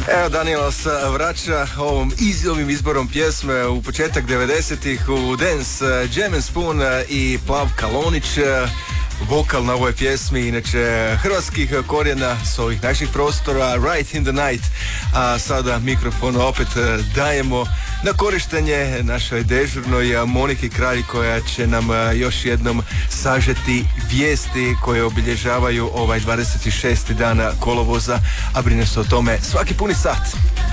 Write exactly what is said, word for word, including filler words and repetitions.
Evo, Daniela se vraća ovom iz, ovim izborom pjesme u početak devedesetih u Dance, Jam and Spoon i Plavka Lonić. Vokal na ovoj pjesmi, inače hrvatskih korijena s ovih naših prostora, Right in the Night. A sada mikrofon opet dajemo na korištenje našoj dežurnoj Moniki Kralj, koja će nam još jednom sažeti vijesti koje obilježavaju ovaj dvadeset šesti dana kolovoza, a brine se o tome svaki puni sat.